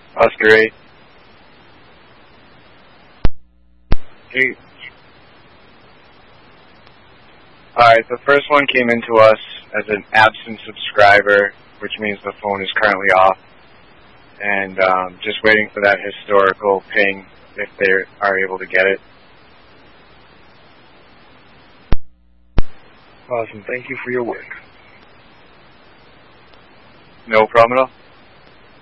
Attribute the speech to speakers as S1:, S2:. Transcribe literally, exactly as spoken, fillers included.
S1: Oscar eight. Eight. Alright, the first one came into us as an absent subscriber, which means the phone is currently off. And um, just waiting for that historical ping if they are able to get it.
S2: Awesome. Thank you for your work.
S1: No problem at all.